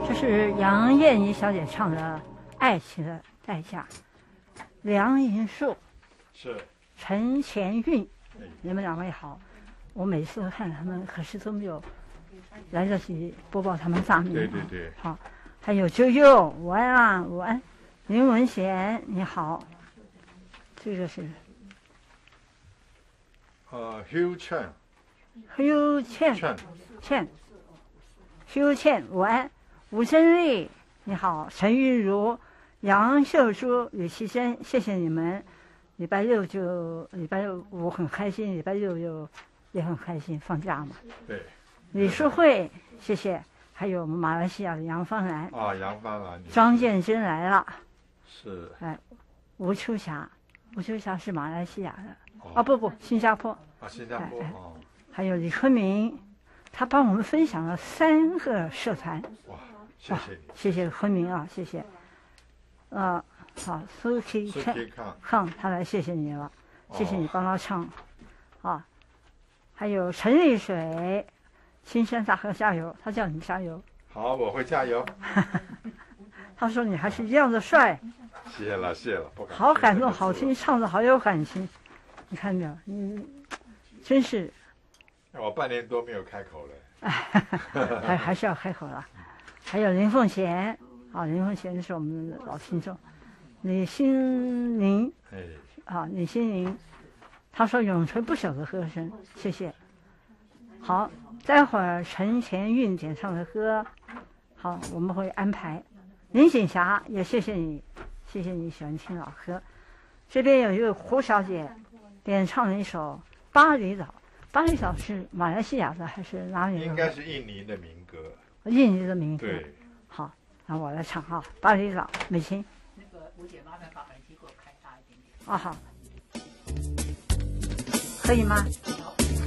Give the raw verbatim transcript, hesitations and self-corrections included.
这是杨燕妮小姐唱的《爱情的代价》，梁银树是陈前韵，你们两位好。我每次都看他们，可是都没有来得及播报他们大名。 对对对， 好，还有啾啾，午安啊，午安。林文贤，你好。这个是呃 Hugh Chen Hugh Chen Chen Chen Hugh Chen，午安。吴真丽，你好。陈玉茹、杨秀珠、吕其珍，谢谢你们。礼拜六就礼拜五很开心，礼拜六就也很开心，放假嘛。 对。 李淑慧，谢谢。还有我们马来西亚的杨芳兰。 啊，杨芳兰。 张建真来了。 是。 哎，吴秋霞，吴秋霞是马来西亚的。哦、啊不不，新加坡。 啊，新加坡。哎哎哦。 还有李春明，他帮我们分享了三个社团。 哇，谢谢你。 谢谢昆明啊，谢谢。呃，好，苏 K 康，他来谢谢你了，谢谢你帮他唱。哦、啊，还有陈丽水，青山大河加油，他叫你加油。 好，我会加油。 他说你还是一样的帅。 谢了，谢了，不敢。 好感动，好听，唱的好有感情。你看没有？你真是。 我半年多没有开口了。 还还是要开口了。还有林凤贤，啊，林凤贤是我们的老听众。李心凌， 哎， 啊，李心凌，他说永垂不朽的歌声，谢谢。好，待会儿陈前韵演唱的歌，好，我们会安排。林锦霞也谢谢你，谢谢你喜欢听老歌。这边有一位胡小姐演唱了一首《巴厘岛》，巴厘岛是马来西亚的还是哪里的？应该是印尼的民歌。 印尼的民歌。 对。 好，那我来唱哈，《巴厘岛》，美琴。 那个吴姐，麻烦把耳机给我开大一点点。 啊好，可以吗？